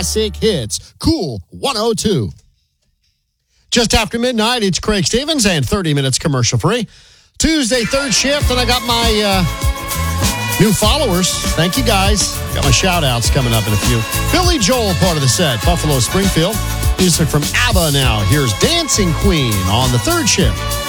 Classic Hits, Cool 102. Just after midnight, it's Craig Stevens and 30 minutes commercial free. Tuesday, third shift, and I got my new followers. Thank you, guys. Got my shout-outs coming up in a few. Billy Joel, part of the set. Buffalo Springfield. Music from ABBA now. Here's Dancing Queen on the third shift.